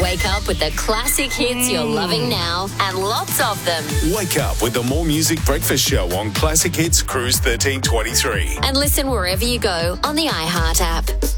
Wake up with the classic hits you're loving now and lots of them. Wake up with the More Music Breakfast Show on Classic Hits Cruise 1323. And listen wherever you go on the iHeart app.